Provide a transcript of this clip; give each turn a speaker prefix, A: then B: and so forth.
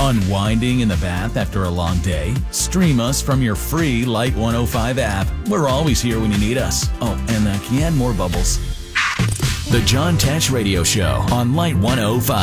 A: Unwinding in the bath after a long day? Stream us from your free Light 105 app. We're always here when you need us. Oh, and can you add more bubbles? The John Tesh Radio Show on Light 105.